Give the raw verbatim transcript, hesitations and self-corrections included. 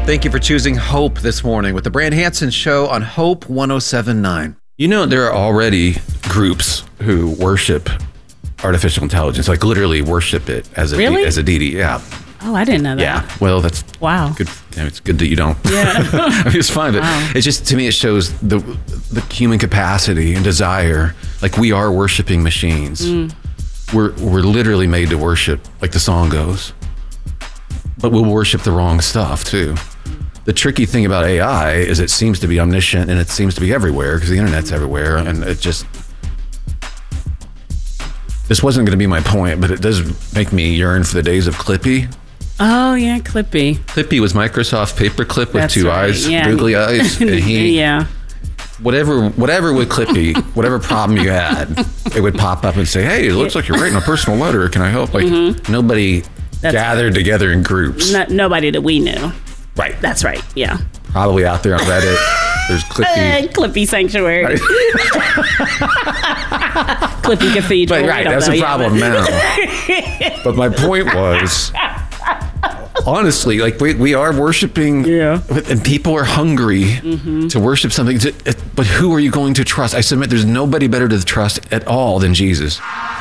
Thank you for choosing Hope this morning with the Brand Hansen Show on Hope one oh seven point nine. You know, there are already groups who worship artificial intelligence, like literally worship it as a Really? as a deity. Yeah. Oh, I didn't know that. Yeah. Well, that's Wow. good. I mean, it's good that you don't. Yeah. I mean, it's fine, but Wow. it's just, to me, it shows the the human capacity and desire. Like, we are worshiping machines. Mm. We're we're literally made to worship, like the song goes. But we'll worship the wrong stuff too. The tricky thing about A I is it seems to be omniscient and it seems to be everywhere because the internet's everywhere, and it just. This wasn't going to be my point, but it does make me yearn for the days of Clippy. Oh, yeah, Clippy. Clippy was Microsoft Paperclip with That's two right, eyes, yeah. googly eyes, and he, yeah. whatever, whatever with Clippy, whatever problem you had, it would pop up and say, "Hey, it looks like you're writing a personal letter. Can I help?" Like Mm-hmm. nobody That's gathered together in groups. No, nobody that we knew. Right. That's right. Yeah. Probably out there on Reddit. There's Clippy. Uh, Clippy Sanctuary. Clippy Cathedral. But we right, don't that's know a yet, problem now. But my point was, honestly, like we, we are worshiping, Yeah. and people are hungry Mm-hmm. to worship something. To, but who are you going to trust? I submit there's nobody better to trust at all than Jesus.